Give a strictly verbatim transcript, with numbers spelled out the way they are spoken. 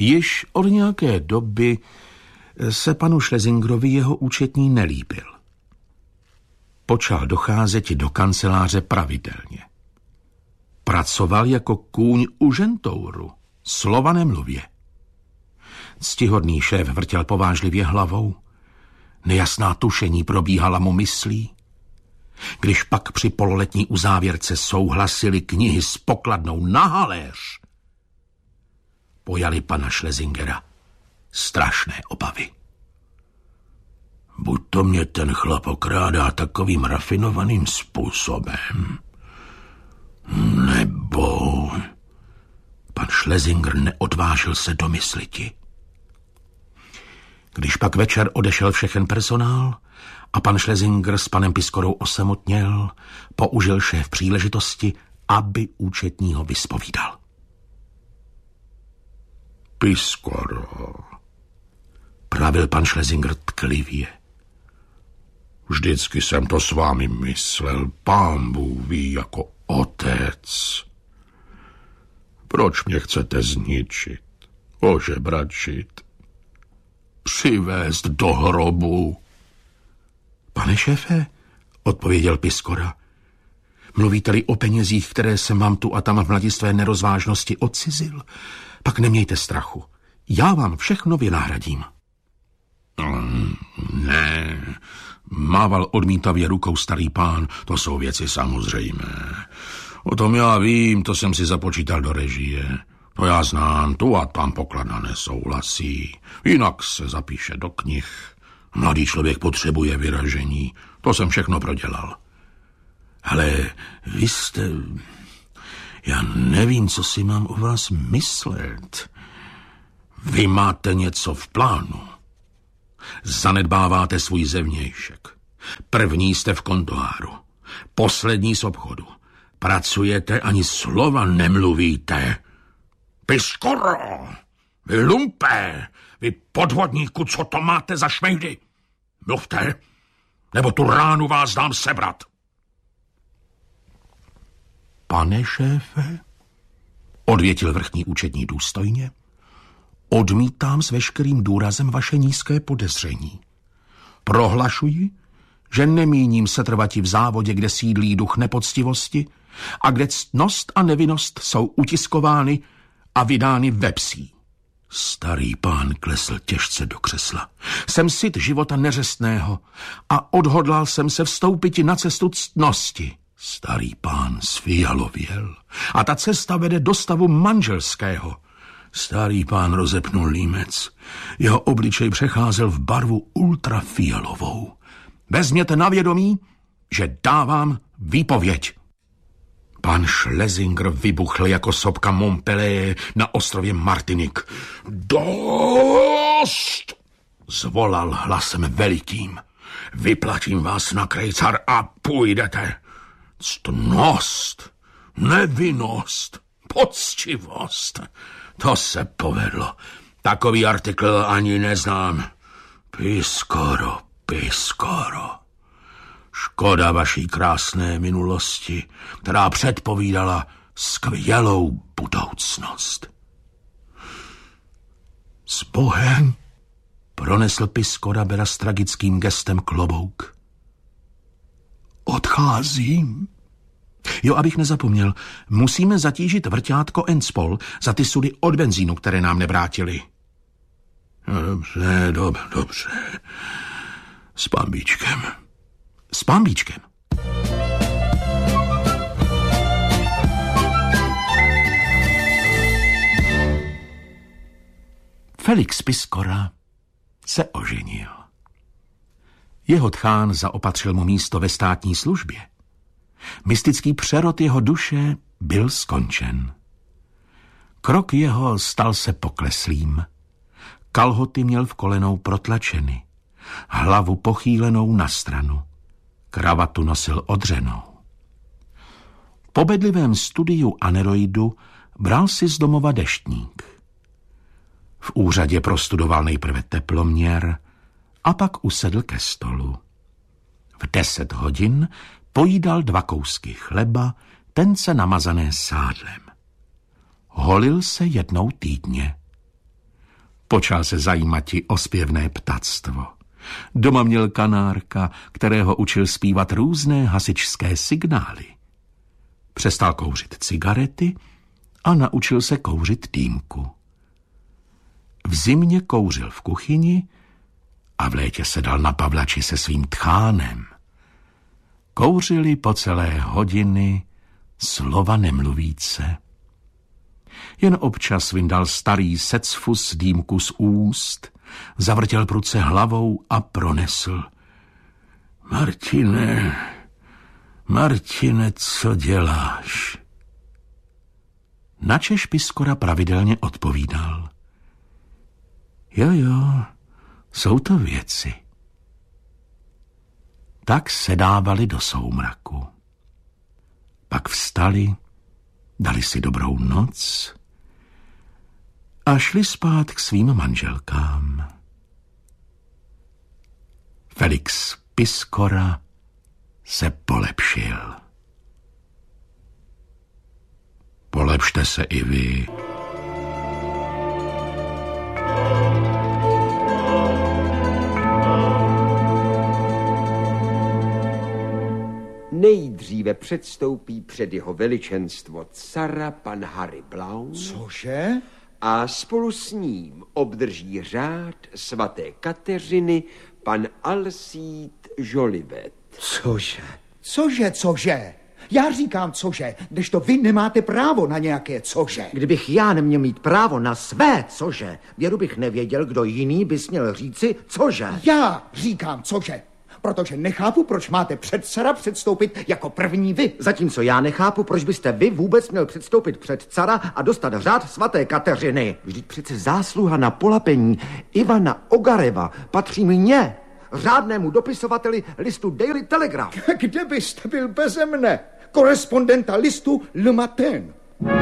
Již od nějaké doby se panu Schlesingerovi jeho účetní nelíbil. Počal docházet do kanceláře pravidelně. Pracoval jako kůň u žentouru, slova nemluvě. Ctihodný šéf vrtěl povážlivě hlavou. Nejasná tušení probíhala mu myslí. Když pak při pololetní uzávěrce souhlasili knihy s pokladnou na haléř, pojali pana Schlesingera strašné obavy. Buď to mě ten chlap okrádá takovým rafinovaným způsobem, nebo... Pan Schlesinger neodvážil se domysliti. Když pak večer odešel všechen personál a pan Schlesinger s panem Piskorou osamotněl, použil šéf příležitosti, aby účetního vyspovídal. Piskoro, pravil pan Schlesinger tklivě. Vždycky jsem to s vámi myslel, pán Bůh ví, jako otec. Proč mě chcete zničit, ožebračit, přivést do hrobu? Pane šéfe, odpověděl Piskora, mluvíte-li o penězích, které jsem vám tu a tam v mladistvé nerozvážnosti odcizil, pak nemějte strachu. Já vám všechno vynahradím. Mm, ne, mával odmítavě rukou starý pán, to jsou věci samozřejmé. O tom já vím, to jsem si započítal do režie. To já znám, tu a tam pokladna nesouhlasí. Jinak se zapíše do knih. Mladý člověk potřebuje vyražení. To jsem všechno prodělal. Ale vy jste... Já nevím, co si mám o vás myslet. Vy máte něco v plánu. Zanedbáváte svůj zevnějšek. První jste v kontoáru. Poslední z obchodu. Pracujete, ani slova nemluvíte. Piskoro, vy lumpé, vy podvodníku, co to máte za šmejdy? Mluvte, nebo tu ránu vás dám sebrat. Pane šéfe, odvětil vrchní účetní důstojně, odmítám s veškerým důrazem vaše nízké podezření. Prohlašuji, že nemíním setrvati v závodě, kde sídlí duch nepoctivosti a kde ctnost a nevinnost jsou utiskovány a vydány ve psí. Starý pán klesl těžce do křesla. Jsem syt života neřestného a odhodlal jsem se vstoupiti na cestu ctnosti. Starý pán sfialověl a ta cesta vede do stavu manželského. Starý pán rozepnul límec. Jeho obličej přecházel v barvu ultrafialovou. Vezměte na vědomí, že dávám výpověď. Pan Schlesinger vybuchl jako sopka Montpellier na ostrově Martinik. Dost! Zvolal hlasem velikým. Vyplatím vás na krejcar a půjdete. Ctnost, nevinnost, poctivost. To se povedlo. Takový artikl ani neznám. Piskoro, Piskoro. Škoda vaší krásné minulosti, která předpovídala skvělou budoucnost. S Bohem, pronesl Piskora Bera s tragickým gestem klobouk. Odcházím. Jo, abych nezapomněl, musíme zatížit vrťátko Enspol za ty sudy od benzínu, které nám nevrátili. No, dobře, dob, dobře. S pambíčkem. S pambíčkem. Felix Piskora se oženil. Jeho tchán zaopatřil mu místo ve státní službě. Mystický přerod jeho duše byl skončen. Krok jeho stal se pokleslým. Kalhoty měl v kolenou protlačeny, hlavu pochýlenou na stranu. Kravatu nosil odřenou. Po bedlivém studiu aneroidu bral si z domova deštník. V úřadě prostudoval nejprve teploměr a pak usedl ke stolu. V deset hodin pojídal dva kousky chleba, tence namazané sádlem. Holil se jednou týdně. Počal se zajímati o zpěvné ptactvo. Doma měl kanárka, kterého učil zpívat různé hasičské signály. Přestal kouřit cigarety a naučil se kouřit dýmku. V zimě kouřil v kuchyni a v létě sedal na pavlači se svým tchánem. Kouřili po celé hodiny, slova nemluvíce. Jen občas vyndal starý secfus dýmku z úst, zavrtěl pruce hlavou a pronesl. Martine, Martine, co děláš? Načež Piskora pravidelně odpovídal. Jo, jo, jsou to věci. Tak sedávali do soumraku. Pak vstali, dali si dobrou noc a šli spát k svým manželkám. Felix Piskora se polepšil. Polepšte se i vy. Nejdříve předstoupí před jeho veličenstvo cara pan Harry Blount. Cože? A spolu s ním obdrží řád svaté Kateřiny pan Alcide Jolivet. Cože? Cože, cože? Já říkám cože, kdežto vy nemáte právo na nějaké cože. Kdybych já neměl mít právo na své cože, věru bych nevěděl, kdo jiný by směl říci cože. Já říkám cože, protože nechápu, proč máte před cara předstoupit jako první vy. Zatímco já nechápu, proč byste vy vůbec měl předstoupit před cara a dostat řád svaté Kateřiny. Vždyť přece zásluha na polapení Ivana Ogareva patří mně, řádnému dopisovateli listu Daily Telegraph. Kde byste byl beze mne, korespondenta listu Le Matin?